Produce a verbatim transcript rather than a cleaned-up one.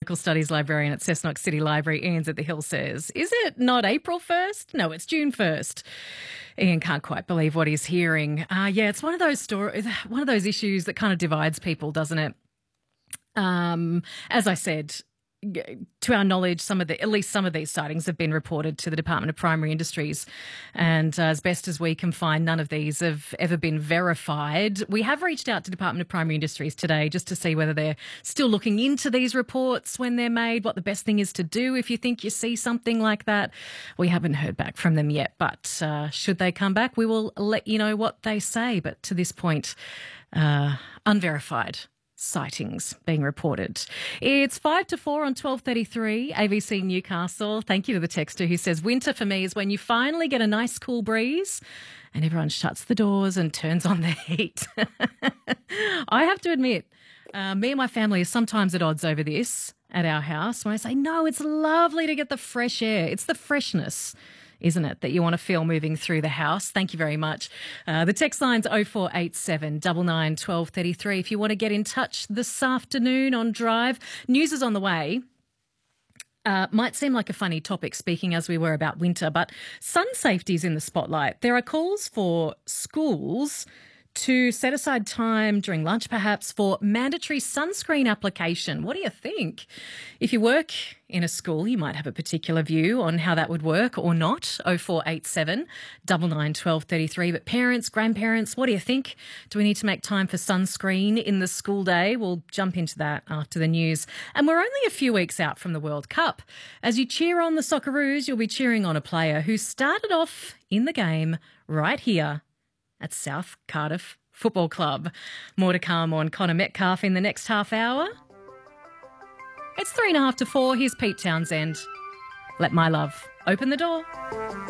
Studies librarian at Cessnock City Library, Ian's at the Hill, says, is it not April first? No, it's June first. Ian can't quite believe what he's hearing. Uh, yeah, it's one of those stories, one of those issues that kind of divides people, doesn't it? Um, as I said, to our knowledge, some of the, at least some of these sightings have been reported to the Department of Primary Industries, and uh, as best as we can find, none of these have ever been verified. We have reached out to Department of Primary Industries today just to see whether they're still looking into these reports when they're made, what the best thing is to do if you think you see something like that. We haven't heard back from them yet, but uh, should they come back, we will let you know what they say. But to this point, uh, unverified sightings being reported. It's five to four on twelve thirty-three, A B C Newcastle. Thank you to the texter who says, winter for me is when you finally get a nice cool breeze and everyone shuts the doors and turns on the heat. I have to admit, uh, me and my family are sometimes at odds over this at our house when I say, no, it's lovely to get the fresh air. It's the freshness, isn't it, that you want to feel moving through the house. Thank you very much. Uh, the text line's oh four eight seven, nine nine, one two three three if you want to get in touch this afternoon on Drive. News is on the way. Uh, might seem like a funny topic, speaking as we were about winter, but sun safety is in the spotlight. There are calls for schools to set aside time during lunch, perhaps, for mandatory sunscreen application. What do you think? If you work in a school, you might have a particular view on how that would work or not. oh four eight seven, nine nine, one two three three. But parents, grandparents, what do you think? Do we need to make time for sunscreen in the school day? We'll jump into that after the news. And we're only a few weeks out from the World Cup. As you cheer on the Socceroos, you'll be cheering on a player who started off in the game right here at South Cardiff Football Club. More to come on Connor Metcalfe in the next half hour. It's three and a half to four. Here's Pete Townsend. Let my love open the door.